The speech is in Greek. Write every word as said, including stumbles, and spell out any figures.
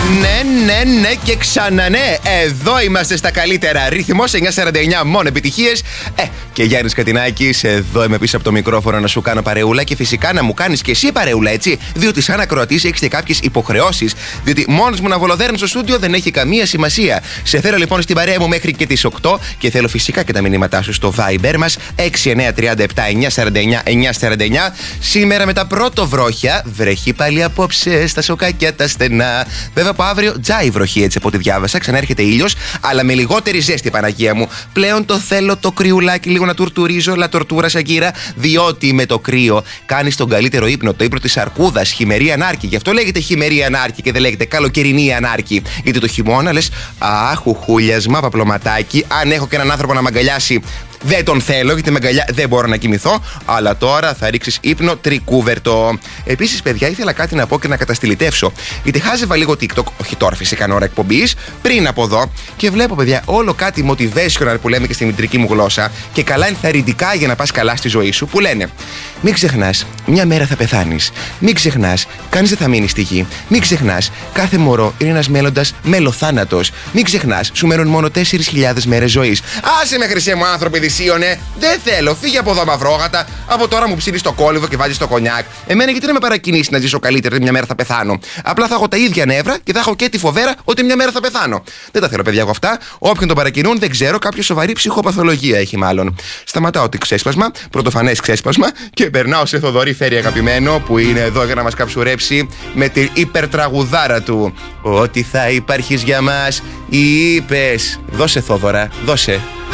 Ναι, ναι, ναι και ξανά ναι. Εδώ είμαστε στα καλύτερα. Ρυθμός εννιακόσια σαράντα εννιά, μόνο επιτυχίες. Ε, και Γιάννης Κατινάκης, εδώ είμαι πίσω από το μικρόφωνο να σου κάνω παρεούλα και φυσικά να μου κάνεις και εσύ παρεούλα, έτσι. Διότι σαν ακροατής έχεις και κάποιες υποχρεώσεις. Διότι μόνος μου να βολοδέρνω στο στούντιο δεν έχει καμία σημασία. Σε θέλω λοιπόν στην παρέα μου μέχρι και τις οκτώ και θέλω φυσικά και τα μηνύματά σου στο Viber μας έξι εννιά τρία επτά εννιά σαράντα εννιά εννιακόσια σαράντα εννιά. Σήμερα με τα πρώτο βρόχια βρέχει πάλι απόψε στα σοκάκια τα στενά. Βέβαια από αύριο τζάι βροχή, έτσι από ό,τι διάβασα. Ξανάρχεται ήλιος, αλλά με λιγότερη ζέστη, Παναγία μου. Πλέον το θέλω το κρυουλάκι λίγο να τουρτουρίζω, λα τορτούρα σαγκύρα, διότι με το κρύο κάνει τον καλύτερο ύπνο, το ύπνο της αρκούδας, χειμερή ανάρκη. Γι' αυτό λέγεται χειμερή ανάρκη και δεν λέγεται καλοκαιρινή ανάρκη. Γιατί το χειμώνα λες, αχ, χουλιασμά, παπλωματάκι. Αν έχω και έναν άνθρωπο να μ' αγκαλιάσει, δεν τον θέλω, γιατί με αγκαλιά δεν μπορώ να κοιμηθώ. Αλλά τώρα θα ρίξεις ύπνο τρικούβερτο. Επίσης, παιδιά, ήθελα κάτι να πω και να καταστηλιτεύσω. Γιατί χάζευα λίγο TikTok, όχι τώρα φυσικά ώρα εκπομπής, πριν από εδώ. Και βλέπω, παιδιά, όλο κάτι motivational που λέμε και στη μητρική μου γλώσσα. Και καλά ενθαρρυντικά για να πας καλά στη ζωή σου. Που λένε, μην ξεχνάς, μια μέρα θα πεθάνεις. Μην ξεχνάς, κανείς δεν θα μείνει στη γη. Μην ξεχνάς, κάθε μωρό είναι ένας μέλλοντας μελοθάνατος. Μην ξεχνάς, σου μένουν μόνο τέσσερις χιλιάδες μέρες ζωής. Άσε με, χρυσέ μου άνθρωποι, δυσίωνε. Δεν θέλω, φύγε από εδώ, μαυρόγατα. Από τώρα μου ψήνεις το κόλυβο και βάζεις το κονιάκ. Εμένα γιατί να με παρακινήσει να ζήσω καλύτερα, μια μέρα θα πεθάνω. Απλά θα έχω τα ίδια νεύρα και θα έχω και τη φοβέρα ότι μια μέρα θα πεθάνω. Δεν τα θέλω, παιδιά, εγώ αυτά. Όποιον τον παρακινούν, δεν ξέρω, κάποιο σοβαρή ψυχοπαθολογία έχει μάλλον. Σταματάω το ξέσπασμα, πρωτοφανές ξέσπασμα και περνάω σε Θοδωρή Φέρη αγαπημένο που είναι εδώ για να μας καψουρέψει με την υπερτραγουδάρα του. Ότι θα υπάρχεις για μας, είπες. Δώσε, Θόδωρα, δώσε.